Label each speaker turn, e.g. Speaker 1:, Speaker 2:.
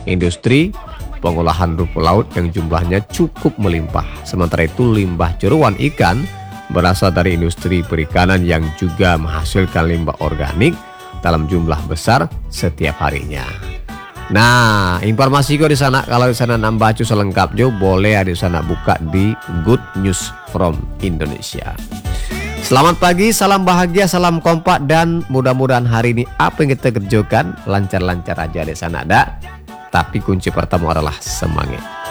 Speaker 1: industri pengolahan rumput laut yang jumlahnya cukup melimpah. Sementara itu limbah jeruan ikan berasal dari industri perikanan yang juga menghasilkan limbah organik dalam jumlah besar setiap harinya. Nah, informasi gue di sana, kalau di sana nambah cu selengkapnya boleh di sana buka di Good News from Indonesia. Selamat pagi, salam bahagia, salam kompak, dan mudah-mudahan hari ini apa yang kita kerjakan lancar-lancar aja di sana ada. Tapi kunci pertama adalah semangat.